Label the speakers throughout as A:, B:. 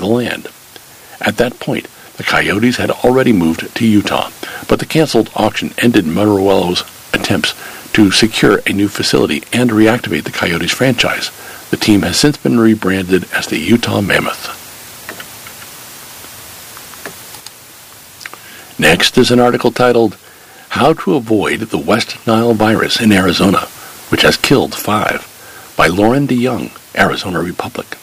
A: the land. At that point, the Coyotes had already moved to Utah, but the canceled auction ended Motorola's attempts to secure a new facility and reactivate the Coyotes franchise. The team has since been rebranded as the Utah Mammoth. Next is an article titled, How to Avoid the West Nile Virus in Arizona, which has killed 5, by Lauren DeYoung, Arizona Republic.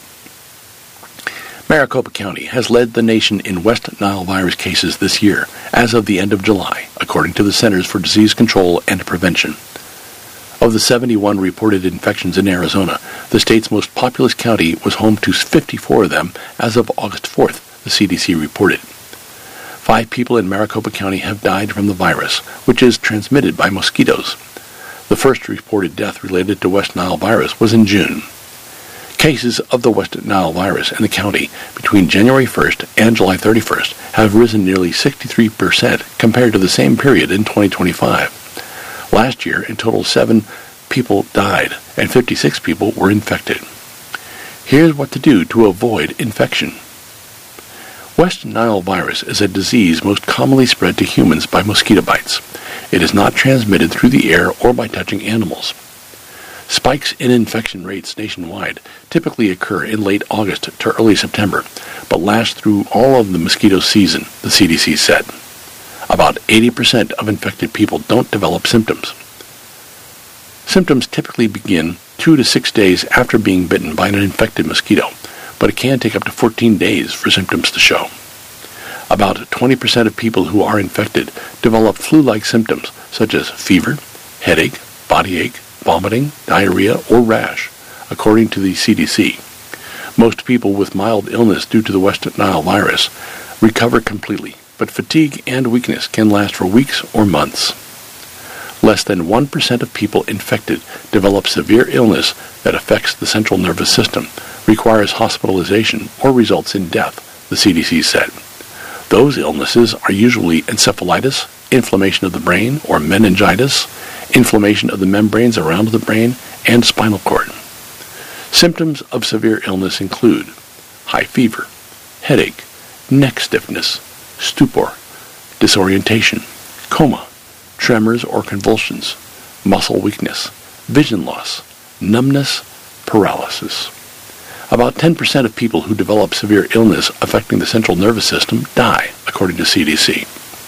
A: Maricopa County has led the nation in West Nile virus cases this year, as of the end of July, according to the Centers for Disease Control and Prevention. Of the 71 reported infections in Arizona, the state's most populous county was home to 54 of them as of August 4th, the CDC reported. 5 people in Maricopa County have died from the virus, which is transmitted by mosquitoes. The first reported death related to West Nile virus was in June. Cases of the West Nile virus in the county between January 1st and July 31st have risen nearly 63% compared to the same period in 2025. Last year, in total, 7 people died and 56 people were infected. Here's what to do to avoid infection. West Nile virus is a disease most commonly spread to humans by mosquito bites. It is not transmitted through the air or by touching animals. Spikes in infection rates nationwide typically occur in late August to early September, but last through all of the mosquito season, the CDC said. About 80% of infected people don't develop symptoms. Symptoms typically begin 2 to 6 days after being bitten by an infected mosquito, but it can take up to 14 days for symptoms to show. About 20% of people who are infected develop flu-like symptoms such as fever, headache, body ache, vomiting, diarrhea, or rash, according to the CDC. Most people with mild illness due to the West Nile virus recover completely, but fatigue and weakness can last for weeks or months. Less than 1% of people infected develop severe illness that affects the central nervous system, requires hospitalization, or results in death, the CDC said. Those illnesses are usually encephalitis, inflammation of the brain, or meningitis, inflammation of the membranes around the brain, and spinal cord. Symptoms of severe illness include high fever, headache, neck stiffness, stupor, disorientation, coma, tremors or convulsions, muscle weakness, vision loss, numbness, paralysis. About 10% of people who develop severe illness affecting the central nervous system die, according to CDC.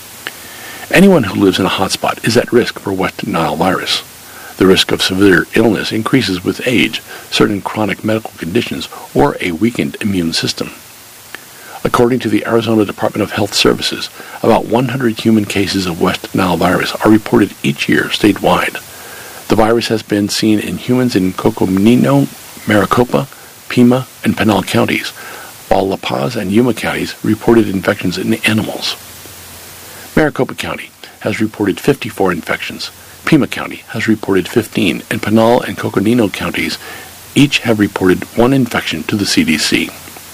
A: Anyone who lives in a hotspot is at risk for West Nile virus. The risk of severe illness increases with age, certain chronic medical conditions, or a weakened immune system. According to the Arizona Department of Health Services, about 100 human cases of West Nile virus are reported each year statewide. The virus has been seen in humans in Coconino, Maricopa, Pima, and Pinal counties, while La Paz and Yuma counties reported infections in animals. Maricopa County has reported 54 infections. Pima County has reported 15, and Pinal and Coconino counties each have reported 1 infection to the CDC.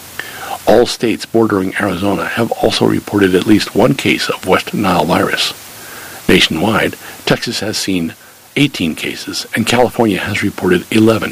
A: All states bordering Arizona have also reported at least 1 case of West Nile virus. Nationwide, Texas has seen 18 cases, and California has reported 11.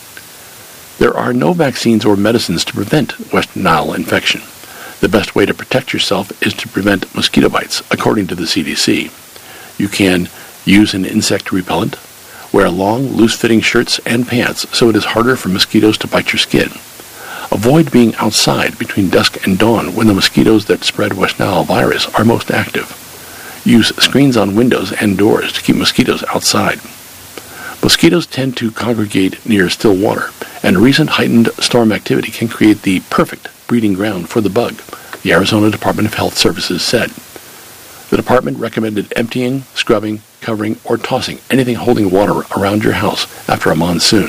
A: There are no vaccines or medicines to prevent West Nile infection. The best way to protect yourself is to prevent mosquito bites, according to the CDC. You can use an insect repellent, wear long, loose-fitting shirts and pants so it is harder for mosquitoes to bite your skin. Avoid being outside between dusk and dawn when the mosquitoes that spread West Nile virus are most active. Use screens on windows and doors to keep mosquitoes outside. Mosquitoes tend to congregate near still water, and recent heightened storm activity can create the perfect breeding ground for the bug, the Arizona Department of Health Services said. The department recommended emptying, scrubbing, covering, or tossing anything holding water around your house after a monsoon.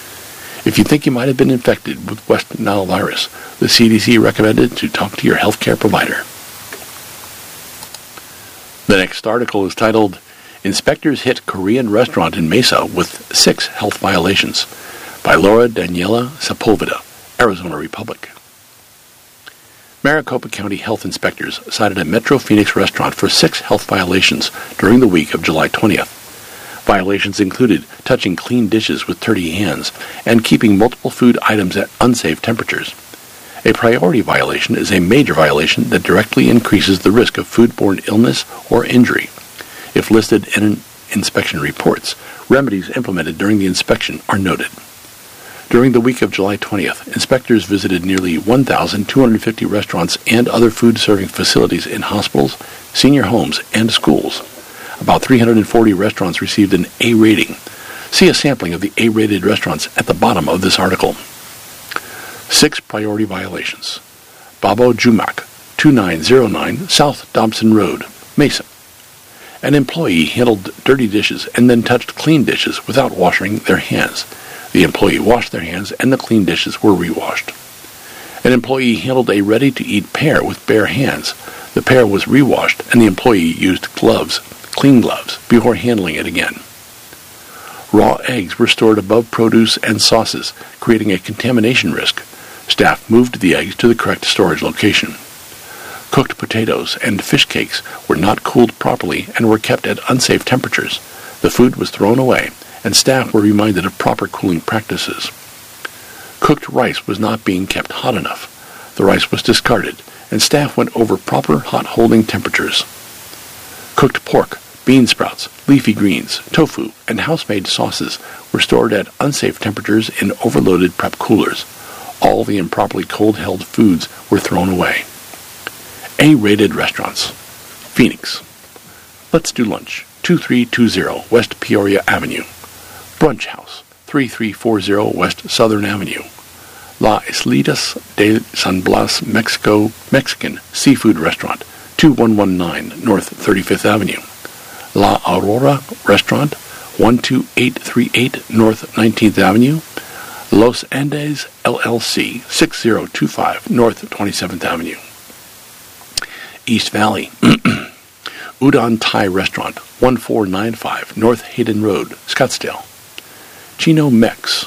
A: If you think you might have been infected with West Nile virus, the CDC recommended to talk to your healthcare provider. The next article is titled, Inspectors Hit Korean Restaurant in Mesa with 6 Health Violations, by Laura Daniela Sepulveda, Arizona Republic. Maricopa County health inspectors cited a Metro Phoenix restaurant for 6 health violations during the week of July 20th. Violations included touching clean dishes with dirty hands and keeping multiple food items at unsafe temperatures. A priority violation is a major violation that directly increases the risk of foodborne illness or injury. If listed in inspection reports, remedies implemented during the inspection are noted. During the week of July 20th, inspectors visited nearly 1,250 restaurants and other food-serving facilities in hospitals, senior homes, and schools. About 340 restaurants received an A rating. See a sampling of the A-rated restaurants at the bottom of this article. 6 priority violations. Babo Jumak, 2909 South Dobson Road, Mesa. An employee handled dirty dishes and then touched clean dishes without washing their hands. The employee washed their hands and the clean dishes were rewashed. An employee handled a ready-to-eat pear with bare hands. The pear was rewashed and the employee used clean gloves, before handling it again. Raw eggs were stored above produce and sauces, creating a contamination risk. Staff moved the eggs to the correct storage location. Cooked potatoes and fish cakes were not cooled properly and were kept at unsafe temperatures. The food was thrown away, and staff were reminded of proper cooling practices. Cooked rice was not being kept hot enough. The rice was discarded, and staff went over proper hot holding temperatures. Cooked pork, bean sprouts, leafy greens, tofu, and house-made sauces were stored at unsafe temperatures in overloaded prep coolers. All the improperly cold-held foods were thrown away. A-rated restaurants. Phoenix. Let's Do Lunch, 2320 West Peoria Avenue. Brunch House, 3340 West Southern Avenue. La Islitas de San Blas, Mexico, Mexican Seafood Restaurant, 2119 North 35th Avenue. La Aurora Restaurant, 12838 North 19th Avenue. Los Andes LLC, 6025 North 27th Avenue. East Valley. Udon Thai Restaurant, 1495 North Hayden Road, Scottsdale. Chino Mex,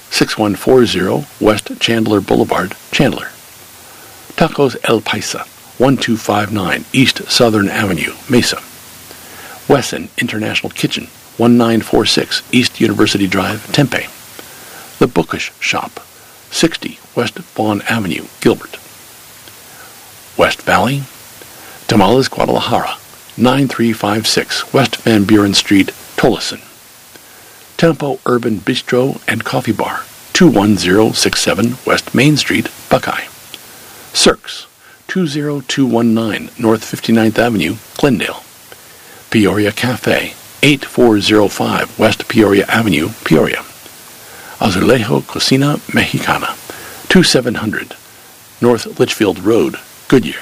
A: 6140 West Chandler Boulevard, Chandler. Tacos El Paisa, 1259 East Southern Avenue, Mesa. Wesson International Kitchen, 1946 East University Drive, Tempe. The Bookish Shop, 60 West Vaughn Avenue, Gilbert. West Valley. Tamales Guadalajara, 9356 West Van Buren Street, Tolleson. Tempo Urban Bistro and Coffee Bar, 21067 West Main Street, Buckeye. Cirques, 20219 North 59th Avenue, Glendale. Peoria Cafe, 8405 West Peoria Avenue, Peoria. Azulejo Cocina Mexicana, 2700 North Litchfield Road, Goodyear.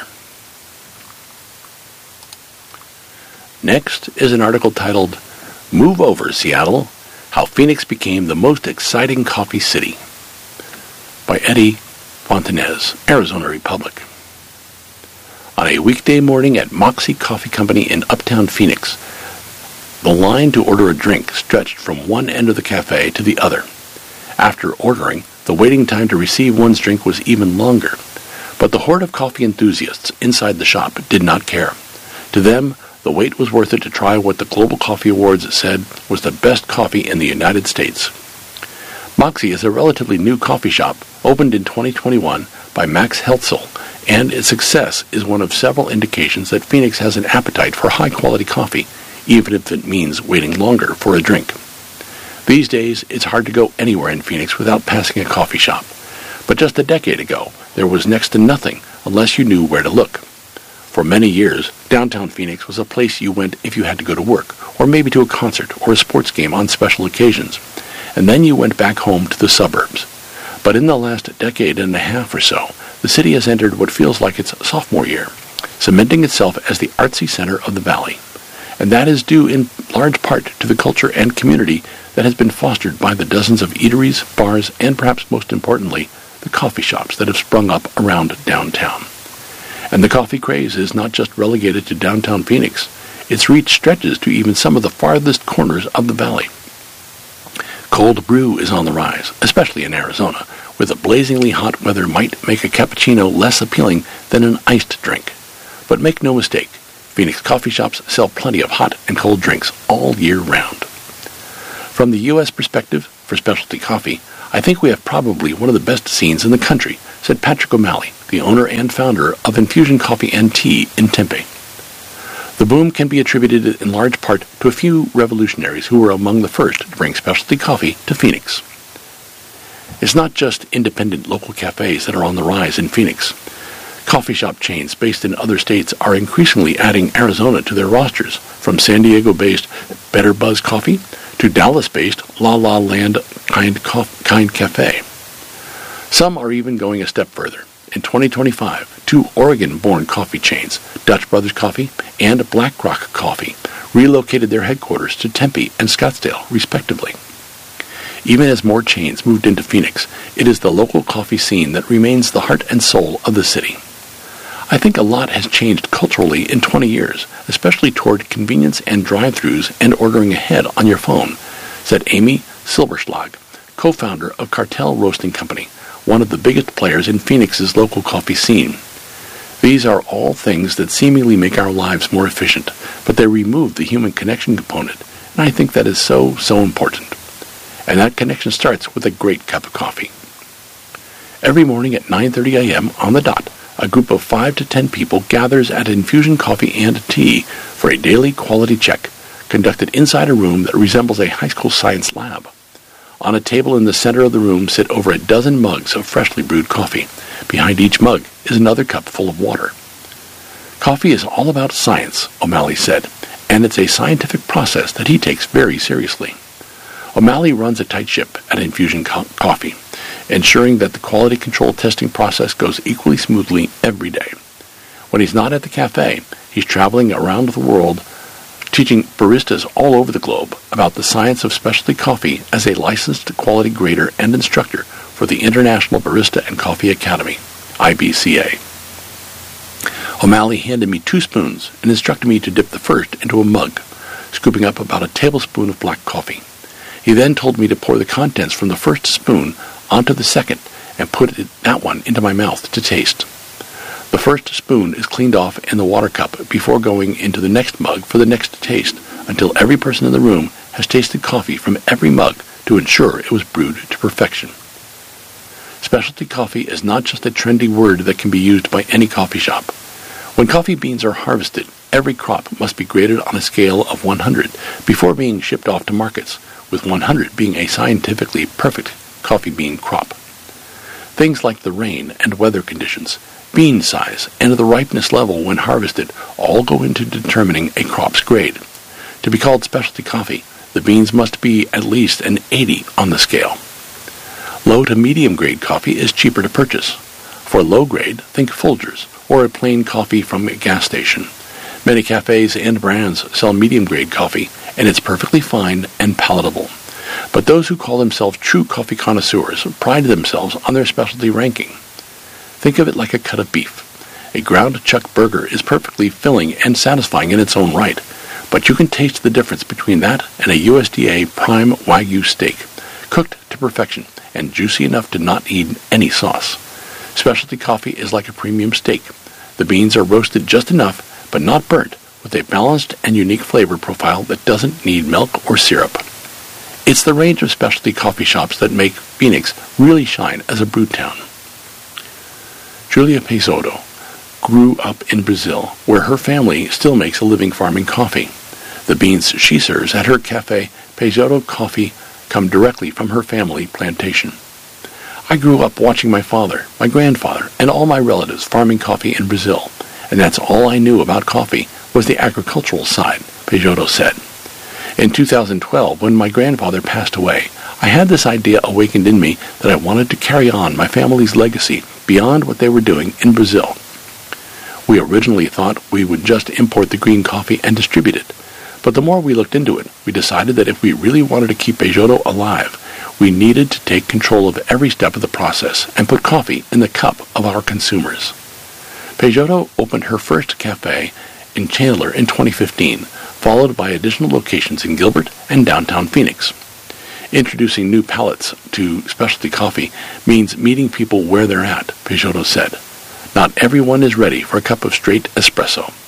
A: Next is an article titled, Move Over, Seattle, How Phoenix Became the Most Exciting Coffee City, by Eddie Fontanez, Arizona Republic. On a weekday morning at Moxie Coffee Company in Uptown Phoenix, the line to order a drink stretched from one end of the cafe to the other. After ordering, the waiting time to receive one's drink was even longer. But the horde of coffee enthusiasts inside the shop did not care. To them, the wait was worth it to try what the Global Coffee Awards said was the best coffee in the United States. Moxie is a relatively new coffee shop, opened in 2021 by Max Heltzel, and its success is one of several indications that Phoenix has an appetite for high-quality coffee, even if it means waiting longer for a drink. These days, it's hard to go anywhere in Phoenix without passing a coffee shop. But just a decade ago, there was next to nothing unless you knew where to look. For many years, downtown Phoenix was a place you went if you had to go to work, or maybe to a concert or a sports game on special occasions. And then you went back home to the suburbs. But in the last decade and a half or so, the city has entered what feels like its sophomore year, cementing itself as the artsy center of the valley. And that is due in large part to the culture and community that has been fostered by the dozens of eateries, bars, and perhaps most importantly, the coffee shops that have sprung up around downtown. And the coffee craze is not just relegated to downtown Phoenix. Its reach stretches to even some of the farthest corners of the valley. Cold brew is on the rise, especially in Arizona, where the blazingly hot weather might make a cappuccino less appealing than an iced drink. But make no mistake, Phoenix coffee shops sell plenty of hot and cold drinks all year round. From the U.S. perspective, for specialty coffee, I think we have probably one of the best scenes in the country, said Patrick O'Malley, the owner and founder of Infusion Coffee and Tea in Tempe. The boom can be attributed in large part to a few revolutionaries who were among the first to bring specialty coffee to Phoenix. It's not just independent local cafes that are on the rise in Phoenix. Coffee shop chains based in other states are increasingly adding Arizona to their rosters, from San Diego-based Better Buzz Coffee to Dallas-based La La Land Kind Cafe. Some are even going a step further. In 2025, 2 Oregon-born coffee chains, Dutch Brothers Coffee and Black Rock Coffee, relocated their headquarters to Tempe and Scottsdale, respectively. Even as more chains moved into Phoenix, it is the local coffee scene that remains the heart and soul of the city. I think a lot has changed culturally in 20 years, especially toward convenience and drive-thrus and ordering ahead on your phone, said Amy Silberschlag, co-founder of Cartel Roasting Company, one of the biggest players in Phoenix's local coffee scene. These are all things that seemingly make our lives more efficient, but they remove the human connection component, and I think that is so important. And that connection starts with a great cup of coffee. Every morning at 9:30 a.m. on the dot, a group of 5 to 10 people gathers at Infusion Coffee and Tea for a daily quality check, conducted inside a room that resembles a high school science lab. On a table in the center of the room sit over a dozen mugs of freshly brewed coffee. Behind each mug is another cup full of water. Coffee is all about science, O'Malley said, and it's a scientific process that he takes very seriously. O'Malley runs a tight ship at Infusion Coffee, ensuring that the quality control testing process goes equally smoothly every day. When he's not at the cafe, he's traveling around the world teaching baristas all over the globe about the science of specialty coffee as a licensed quality grader and instructor for the International Barista and Coffee Academy, IBCA. O'Malley handed me 2 spoons and instructed me to dip the first into a mug, scooping up about a tablespoon of black coffee. He then told me to pour the contents from the first spoon onto the second and put that one into my mouth to taste. The first spoon is cleaned off in the water cup before going into the next mug for the next taste, until every person in the room has tasted coffee from every mug to ensure it was brewed to perfection. Specialty coffee is not just a trendy word that can be used by any coffee shop. When coffee beans are harvested, every crop must be graded on a scale of 100 before being shipped off to markets, with 100 being a scientifically perfect coffee bean crop. Things like the rain and weather conditions, bean size, and the ripeness level when harvested all go into determining a crop's grade. To be called specialty coffee, the beans must be at least an 80 on the scale. Low to medium grade coffee is cheaper to purchase. For low grade, think Folgers or a plain coffee from a gas station. Many cafes and brands sell medium grade coffee, and it's perfectly fine and palatable. But those who call themselves true coffee connoisseurs pride themselves on their specialty ranking. Think of it like a cut of beef. A ground chuck burger is perfectly filling and satisfying in its own right, but you can taste the difference between that and a USDA prime Wagyu steak, cooked to perfection and juicy enough to not need any sauce. Specialty coffee is like a premium steak. The beans are roasted just enough, but not burnt, with a balanced and unique flavor profile that doesn't need milk or syrup. It's the range of specialty coffee shops that make Phoenix really shine as a brew town. Julia Peixoto grew up in Brazil, where her family still makes a living farming coffee. The beans she serves at her cafe, Peixoto Coffee, come directly from her family plantation. I grew up watching my father, my grandfather, and all my relatives farming coffee in Brazil, and that's all I knew about coffee was the agricultural side, Peixoto said. In 2012, when my grandfather passed away, I had this idea awakened in me that I wanted to carry on my family's legacy beyond what they were doing in Brazil. We originally thought we would just import the green coffee and distribute it, but the more we looked into it, we decided that if we really wanted to keep Peixoto alive, we needed to take control of every step of the process and put coffee in the cup of our consumers. Peixoto opened her first cafe in Chandler in 2015, followed by additional locations in Gilbert and downtown Phoenix. Introducing new palates to specialty coffee means meeting people where they're at, Peixoto said. Not everyone is ready for a cup of straight espresso.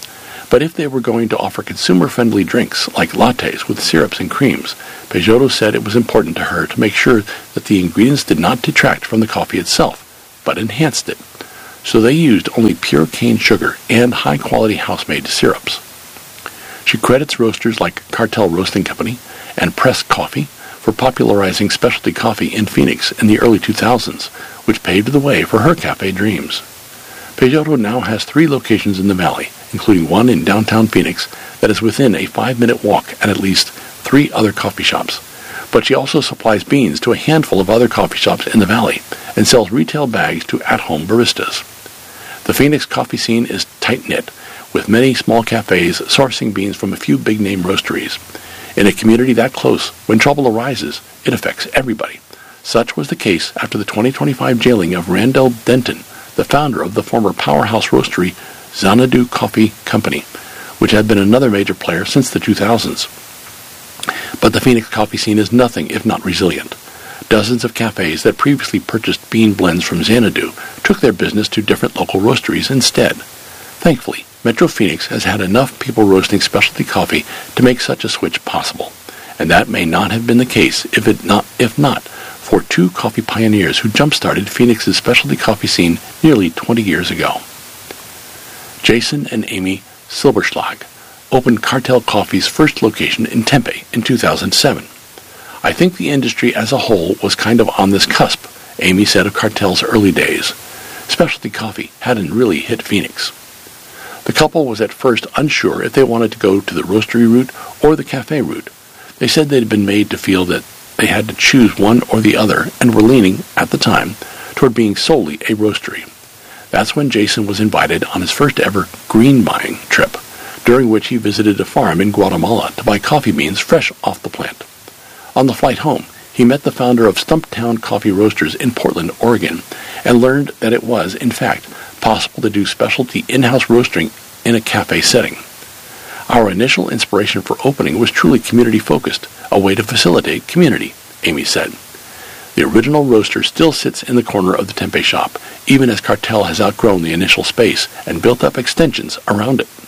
A: But if they were going to offer consumer-friendly drinks like lattes with syrups and creams, Peixoto said it was important to her to make sure that the ingredients did not detract from the coffee itself, but enhanced it. So they used only pure cane sugar and high-quality house-made syrups. She credits roasters like Cartel Roasting Company and Press Coffee for popularizing specialty coffee in Phoenix in the early 2000s, which paved the way for her cafe dreams. Peixoto now has 3 locations in the valley, including one in downtown Phoenix that is within a 5-minute walk at least 3 other coffee shops. But she also supplies beans to a handful of other coffee shops in the valley and sells retail bags to at-home baristas. The Phoenix coffee scene is tight-knit, with many small cafes sourcing beans from a few big-name roasteries. In a community that close, when trouble arises, it affects everybody. Such was the case after the 2025 jailing of Randall Denton, the founder of the former powerhouse roastery Xanadu Coffee Company, which had been another major player since the 2000s. But the Phoenix coffee scene is nothing if not resilient. Dozens of cafes that previously purchased bean blends from Xanadu took their business to different local roasteries instead. Thankfully, Metro Phoenix has had enough people roasting specialty coffee to make such a switch possible, and that may not have been the case if not for 2 coffee pioneers who jump-started Phoenix's specialty coffee scene nearly 20 years ago. Jason and Amy Silberschlag opened Cartel Coffee's first location in Tempe in 2007. I think the industry as a whole was kind of on this cusp, Amy said of Cartel's early days. Specialty coffee hadn't really hit Phoenix. The couple was at first unsure if they wanted to go to the roastery route or the cafe route. They said they'd been made to feel that they had to choose one or the other and were leaning, at the time, toward being solely a roastery. That's when Jason was invited on his first ever green buying trip, during which he visited a farm in Guatemala to buy coffee beans fresh off the plant. On the flight home, he met the founder of Stumptown Coffee Roasters in Portland, Oregon, and learned that it was, in fact, possible to do specialty in-house roasting in a cafe setting. Our initial inspiration for opening was truly community-focused, a way to facilitate community, Amy said. The original roaster still sits in the corner of the Tempe shop, even as Cartel has outgrown the initial space and built up extensions around it.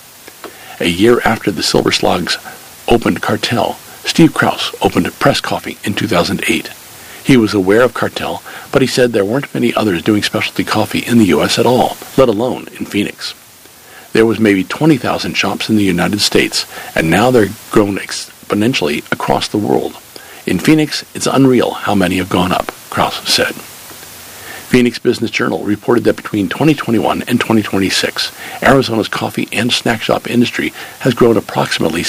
A: A year after the Silberschlags opened Cartel, Steve Krause opened Press Coffee in 2008. He was aware of Cartel, but he said there weren't many others doing specialty coffee in the U.S. at all, let alone in Phoenix. There was maybe 20,000 shops in the United States, and now they're grown exponentially across the world. In Phoenix, it's unreal how many have gone up, Krause said. Phoenix Business Journal reported that between 2021 and 2026, Arizona's coffee and snack shop industry has grown approximately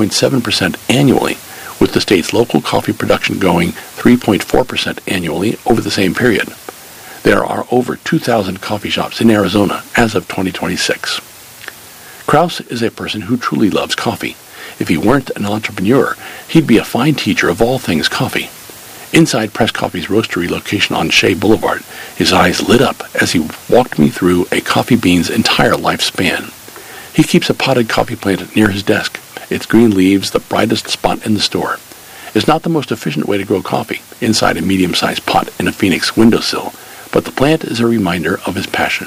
A: 7.7% annually, with the state's local coffee production going 3.4% annually over the same period. There are over 2,000 coffee shops in Arizona as of 2026. Krause is a person who truly loves coffee. If he weren't an entrepreneur, he'd be a fine teacher of all things coffee. Inside Press Coffee's roastery location on Shea Boulevard, his eyes lit up as he walked me through a coffee bean's entire lifespan. He keeps a potted coffee plant near his desk, its green leaves the brightest spot in the store. It's not the most efficient way to grow coffee, inside a medium-sized pot in a Phoenix windowsill, but the plant is a reminder of his passion.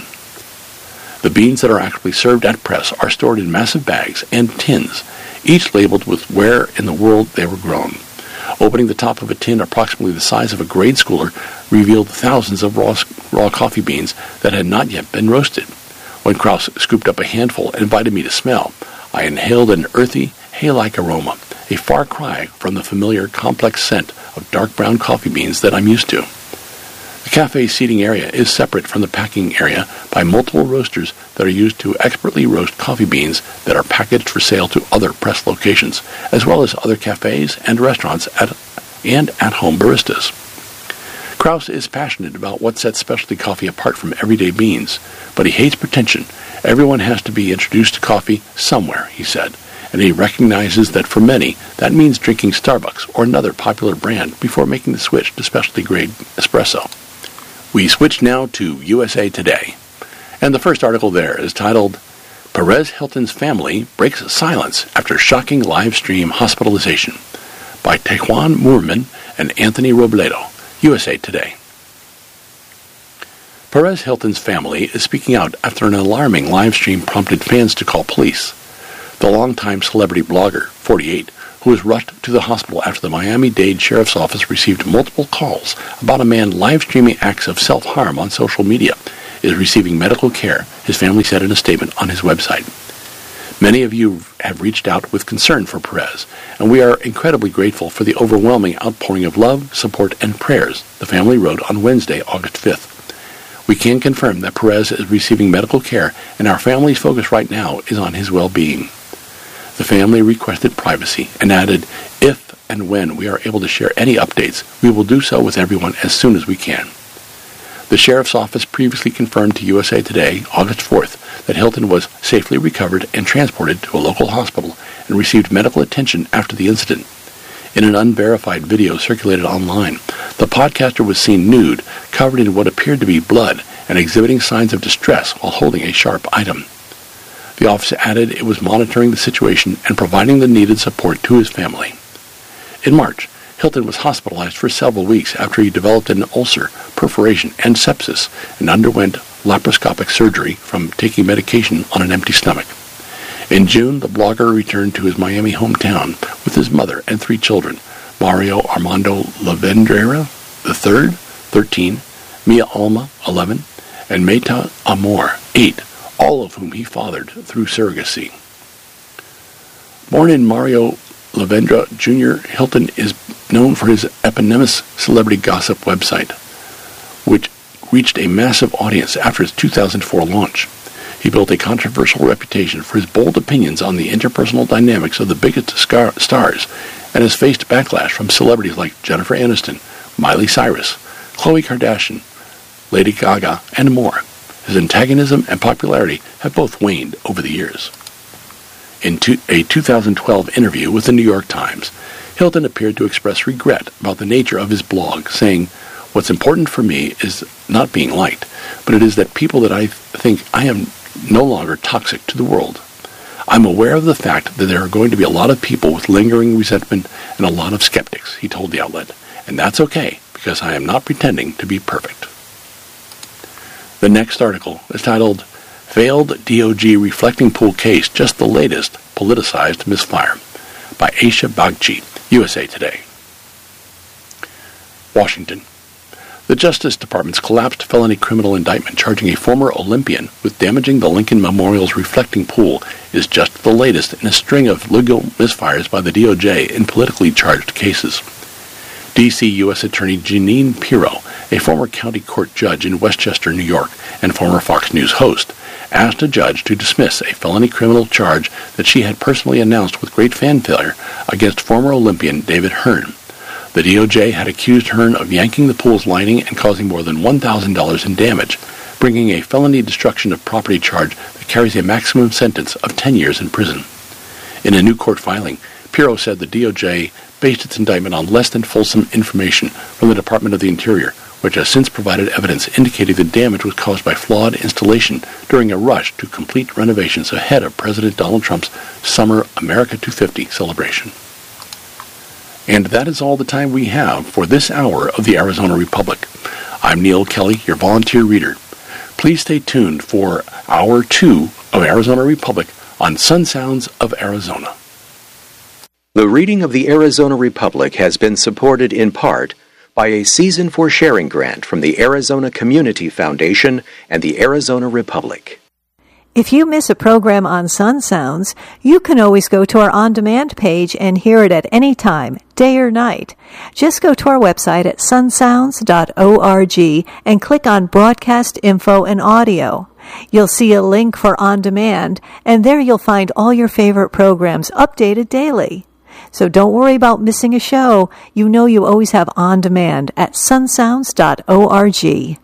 A: The beans that are actually served at Press are stored in massive bags and tins, each labeled with where in the world they were grown. Opening the top of a tin approximately the size of a grade schooler revealed thousands of raw coffee beans that had not yet been roasted. When Krause scooped up a handful and invited me to smell, I inhaled an earthy, hay-like aroma, a far cry from the familiar complex scent of dark brown coffee beans that I'm used to. The cafe's seating area is separate from the packing area by multiple roasters that are used to expertly roast coffee beans that are packaged for sale to other Press locations, as well as other cafes and restaurants and at-home baristas. Krause is passionate about what sets specialty coffee apart from everyday beans, but he hates pretension. Everyone has to be introduced to coffee somewhere, he said, and he recognizes that for many, that means drinking Starbucks or another popular brand before making the switch to specialty-grade espresso. We switch now to USA Today, and the first article there is titled, Perez Hilton's Family Breaks Silence After Shocking Live Stream Hospitalization, by Tejuan Moorman and Anthony Robledo, USA Today. Perez Hilton's family is speaking out after an alarming live stream prompted fans to call police. The longtime celebrity blogger, 48, who was rushed to the hospital after the Miami-Dade Sheriff's Office received multiple calls about a man live-streaming acts of self-harm on social media, is receiving medical care, his family said in a statement on his website. Many of you have reached out with concern for Perez, and we are incredibly grateful for the overwhelming outpouring of love, support, and prayers, the family wrote on Wednesday, August 5th. We can confirm that Perez is receiving medical care, and our family's focus right now is on his well-being. The family requested privacy and added, if and when we are able to share any updates, we will do so with everyone as soon as we can. The Sheriff's Office previously confirmed to USA Today, August 4th, that Hilton was safely recovered and transported to a local hospital and received medical attention after the incident. In an unverified video circulated online, the podcaster was seen nude, covered in what appeared to be blood, and exhibiting signs of distress while holding a sharp item. The office added it was monitoring the situation and providing the needed support to his family. In March, Hilton was hospitalized for several weeks after he developed an ulcer, perforation, and sepsis, and underwent laparoscopic surgery from taking medication on an empty stomach. In June, the blogger returned to his Miami hometown with his mother and 3 children, Mario Armando Lavendera III, 13, Mia Alma, 11, and Meta Amor, 8, all of whom he fathered through surrogacy. Born in Mario Lavendra Jr., Hilton is known for his eponymous celebrity gossip website, which reached a massive audience after its 2004 launch. He built a controversial reputation for his bold opinions on the interpersonal dynamics of the biggest stars, and has faced backlash from celebrities like Jennifer Aniston, Miley Cyrus, Khloe Kardashian, Lady Gaga, and more. His antagonism and popularity have both waned over the years. In a 2012 interview with the New York Times, Hilton appeared to express regret about the nature of his blog, saying, "What's important for me is not being liked, but it is that people that I think I am no longer toxic to the world. I'm aware of the fact that there are going to be a lot of people with lingering resentment and a lot of skeptics," he told the outlet, "and that's okay, because I am not pretending to be perfect." The next article is titled, Failed DOJ Reflecting Pool Case, Just the Latest Politicized Misfire, by Aisha Bagchi, USA Today. Washington. The Justice Department's collapsed felony criminal indictment charging a former Olympian with damaging the Lincoln Memorial's reflecting pool is just the latest in a string of legal misfires by the DOJ in politically charged cases. D.C. U.S. Attorney Jeanine Pirro, a former county court judge in Westchester, New York, and former Fox News host, asked a judge to dismiss a felony criminal charge that she had personally announced with great fanfare against former Olympian David Hearn. The DOJ had accused Hearn of yanking the pool's lining and causing more than $1,000 in damage, bringing a felony destruction of property charge that carries a maximum sentence of 10 years in prison. In a new court filing, Pirro said the DOJ based its indictment on less than fulsome information from the Department of the Interior, which has since provided evidence indicating the damage was caused by flawed installation during a rush to complete renovations ahead of President Donald Trump's Summer America 250 celebration. And that is all the time we have for this hour of the Arizona Republic. I'm Neil Kelly, your volunteer reader. Please stay tuned for Hour 2 of Arizona Republic on Sun Sounds of Arizona.
B: The reading of the Arizona Republic has been supported in part by a Season for Sharing grant from the Arizona Community Foundation and the Arizona Republic.
C: If you miss a program on Sun Sounds, you can always go to our on-demand page and hear it at any time, day or night. Just go to our website at sunsounds.org and click on Broadcast Info and Audio. You'll see a link for On Demand, and there you'll find all your favorite programs updated daily. So don't worry about missing a show. You know you always have On Demand at sunsounds.org.